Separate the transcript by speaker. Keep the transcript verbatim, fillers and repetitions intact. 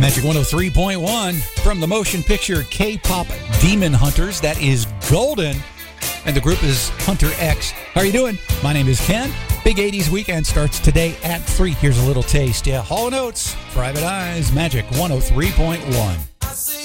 Speaker 1: Magic one oh three point one from the motion picture K-pop Demon Hunters. That is Golden, and the group is Hunter X. How are you doing? My name is Ken. Big eighties weekend starts today at three. Here's a little taste. Yeah, Hall and Oates, Private Eyes, Magic one oh three point one.